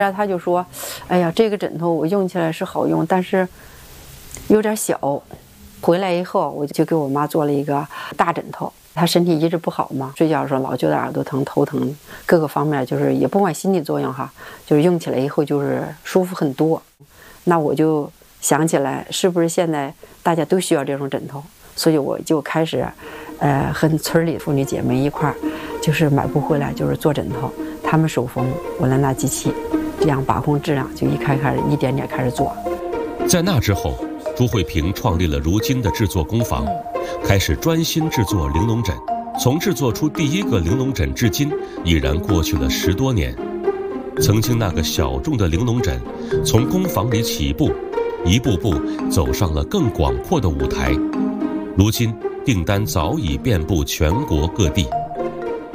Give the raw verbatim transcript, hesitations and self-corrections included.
然后他就说：“哎呀，这个枕头我用起来是好用，但是有点小。”回来以后，我就给我妈做了一个大枕头。她身体一直不好嘛，睡觉的时候老觉得耳朵疼、头疼，各个方面就是也不管心理作用哈，就是用起来以后就是舒服很多。那我就想起来，是不是现在大家都需要这种枕头？所以我就开始，呃，和村里妇女姐妹一块儿，就是买布回来就是做枕头，他们手缝，我来拿机器。这样把控质量，就一开开始一点点开始做。 在那之后，朱慧萍创立了如今的制作工坊，开始专心制作玲珑枕。从制作出第一个玲珑枕至今，已然过去了十多年。曾经那个小众的玲珑枕，从工坊里起步，一步步走上了更广阔的舞台。如今订单早已遍布全国各地。